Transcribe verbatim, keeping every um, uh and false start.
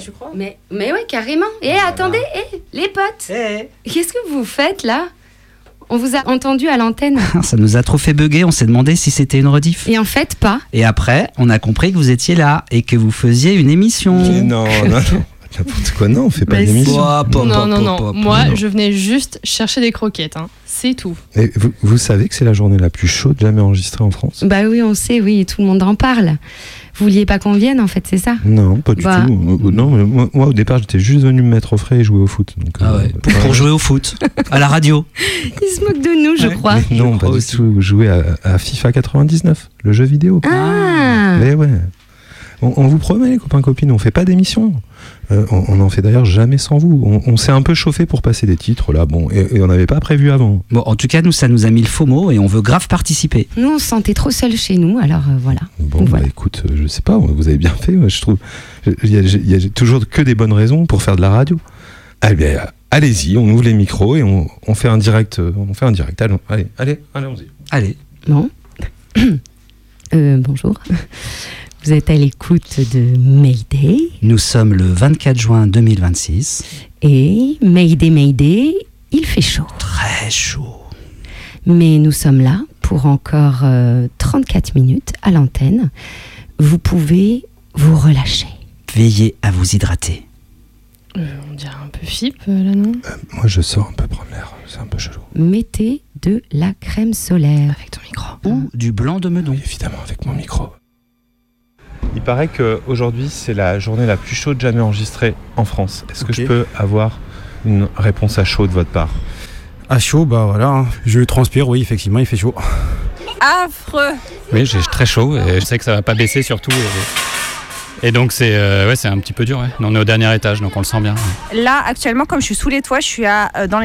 tu crois ? Mais, mais ouais, carrément. Et Voilà. attendez, eh, les potes, Eh qu'est-ce que vous faites là ? On vous a entendu à l'antenne. Ça nous a trop fait bugger, on s'est demandé si c'était une rediff. Et en fait, pas. Et après, on a compris que vous étiez là et que vous faisiez une émission. Mais non, non, non. N'importe quoi, non, on fait pas Mais d'émission. Ouah, pop, Non, pop, non, pop, non. pop, Moi, non. je venais juste chercher des croquettes. Hein. C'est tout. Et vous, vous savez que c'est la journée la plus chaude jamais enregistrée en France ? Bah oui, on sait, oui, tout le monde en parle. Vous vouliez pas qu'on vienne, en fait, c'est ça ? Non, pas du Bah. tout. Euh, Non, mais moi, moi, au départ, j'étais juste venu me mettre au frais et jouer au foot. Donc, Ah euh, ouais, pour, pour jouer au foot, à la radio. Il se moque de nous, je Ouais. crois. mais non, Je pas crois du aussi. tout. Jouer à, à FIFA quatre-vingt-dix-neuf, le jeu vidéo. Ah Mais ouais. On, on vous promet, les copains copines, on fait pas d'émission. Euh, on, on en fait d'ailleurs jamais sans vous. On, on s'est un peu chauffé pour passer des titres là, bon, et, et on n'avait pas prévu avant. Bon, en tout cas, nous, ça nous a mis le faux mot et on veut grave participer. Nous, on se sentait trop seuls chez nous, alors euh, voilà. Bon, Voilà. bah écoute, euh, je sais pas, vous avez bien fait, moi, je trouve. Il y, a- il y a toujours que des bonnes raisons pour faire de la radio. Eh bien, allez-y, on ouvre les micros et on, on fait un direct. euh, On fait un direct. Allons, allez, allez, allons-y. Allez. Bon. Euh, bonjour. Vous êtes à l'écoute de Mayday. Nous sommes le vingt-quatre juin deux mille vingt-six. Et Mayday, Mayday, il fait chaud. Très chaud. Mais nous sommes là pour encore euh, trente-quatre minutes à l'antenne. Vous pouvez vous relâcher. Veillez à vous hydrater. Euh, on dirait un peu fipe, euh, là, non ? Moi, je sors un peu prendre l'air, c'est un peu chelou. Mettez de la crème solaire. Avec ton micro. Ou du blanc de meudon. Oui, évidemment, avec mon micro. Il paraît qu'aujourd'hui, c'est la journée la plus chaude jamais enregistrée en France. Est-ce que Ok. je peux avoir une réponse à chaud de votre part ? À chaud, bah voilà, hein. Je transpire, oui, effectivement, il fait chaud. Affreux. Oui, j'ai très chaud et je sais que ça va pas baisser surtout. Et, et donc c'est euh, ouais, c'est un petit peu dur. Ouais. On est au dernier étage, donc on le sent bien. Là, actuellement, comme je suis sous les toits, je suis à, euh, dans